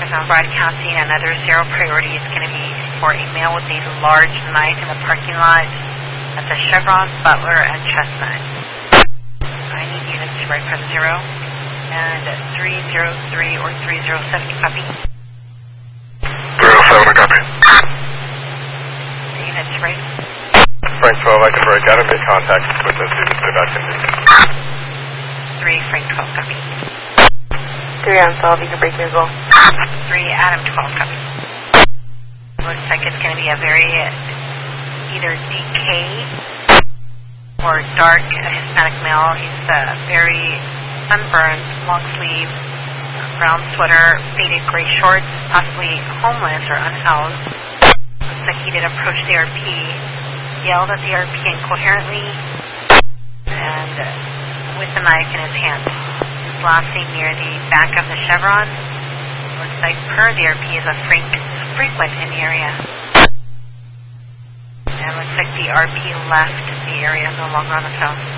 I'm broadcasting another zero priority. It's going to be for a male with a large knife in the parking lot at the Chevron, Butler, and Chestnut. I need units to right press 0 and 303 or 307, copy. 307, copy. Units right. Frank 12, I can break out and make contact with the students about condition. 3, Frank 12, copy. 3 on 12, you can break here as well. 3, Adam 12, copy. Looks like it's going to be a very either DK or dark Hispanic male. He's very sunburned, long sleeve, brown sweater, faded gray shorts, possibly homeless or unhoused. Looks like he did approach the RP, yelled at the RP incoherently, and with the knife in his hand. His last seen near the back of the Chevron. Looks like per the RP is a frequent in the area. And looks like the RP left the area, no longer on the phone.